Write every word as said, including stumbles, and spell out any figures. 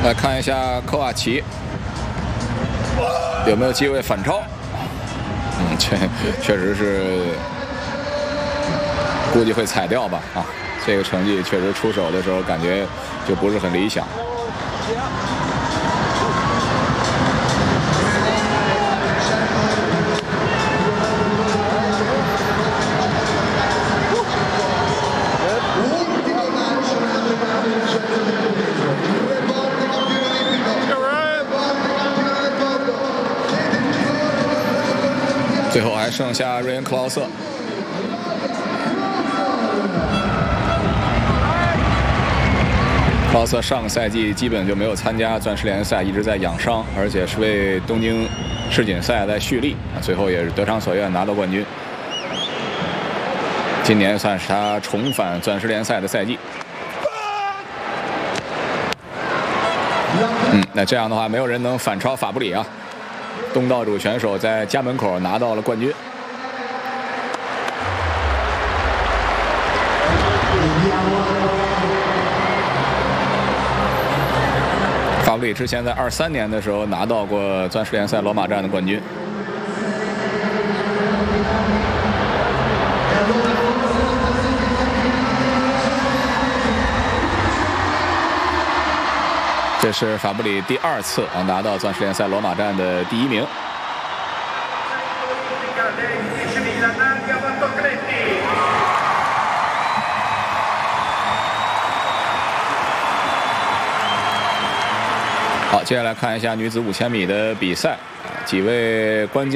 来看一下科瓦奇有没有机会反超。嗯，这确实是估计会踩掉吧啊。这个成绩确实出手的时候感觉就不是很理想。最后还剩下瑞恩·克劳瑟。克劳瑟上个赛季基本就没有参加钻石联赛，一直在养伤，而且是为东京世锦赛在蓄力，最后也是得偿所愿拿到冠军。今年算是他重返钻石联赛的赛季。嗯，那这样的话，没有人能反超法布里啊。东道主选手在家门口拿到了冠军。法布里之前在二三年的时候拿到过钻石联赛罗马站的冠军。这是法布里第二次啊拿到钻石联赛罗马站的第一名。好，接下来看一下女子五千米的比赛，几位关键。